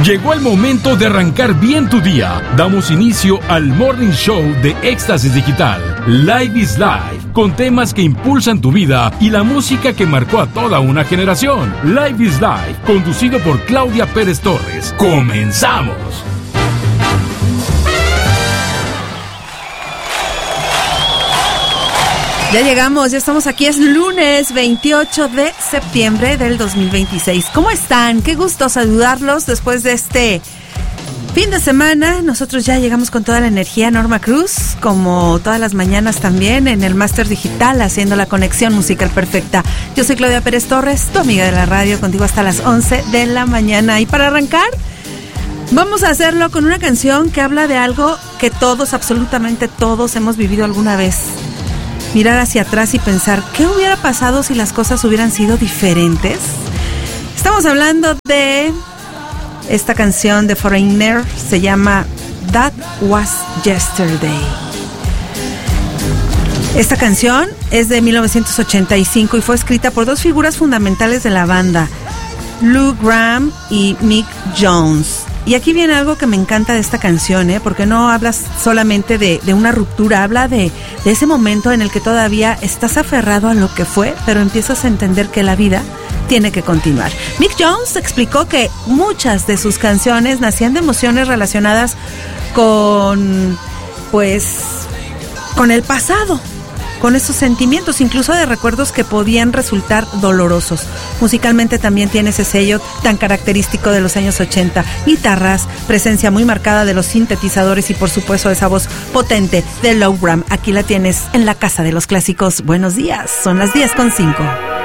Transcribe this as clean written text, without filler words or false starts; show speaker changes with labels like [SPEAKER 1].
[SPEAKER 1] Llegó el momento de arrancar bien tu día. Damos inicio al Morning Show de Éxtasis Digital. Live is Life, con temas que impulsan tu vida y la música que marcó a toda una generación. Live is Life, conducido por Claudia Pérez Torres. ¡Comenzamos!
[SPEAKER 2] Ya llegamos, ya estamos aquí, es lunes 28 de septiembre del 2026. ¿Cómo están? Qué gusto saludarlos después de este fin de semana. Nosotros ya llegamos con toda la energía. Norma Cruz, como todas las mañanas también, en el Máster Digital, haciendo la conexión musical perfecta. Yo soy Claudia Pérez Torres, tu amiga de la radio, contigo hasta las 11 de la mañana. Y para arrancar, vamos a hacerlo con una canción que habla de algo que todos, absolutamente todos, hemos vivido alguna vez. Mirar hacia atrás y pensar, ¿qué hubiera pasado si las cosas hubieran sido diferentes? Estamos hablando de esta canción de Foreigner, se llama That Was Yesterday. Esta canción es de 1985 y fue escrita por dos figuras fundamentales de la banda, Lou Gramm y Mick Jones. Y aquí viene algo que me encanta de esta canción, porque no hablas solamente de una ruptura, habla de ese momento en el que todavía estás aferrado a lo que fue, pero empiezas a entender que la vida tiene que continuar. Mick Jones explicó que muchas de sus canciones nacían de emociones relacionadas con el pasado, con esos sentimientos, incluso de recuerdos que podían resultar dolorosos. Musicalmente también tiene ese sello tan característico de los años 80. Guitarras, presencia muy marcada de los sintetizadores y por supuesto esa voz potente de Lou Gramm. Aquí la tienes en la casa de los clásicos. Buenos días, son las 10:05.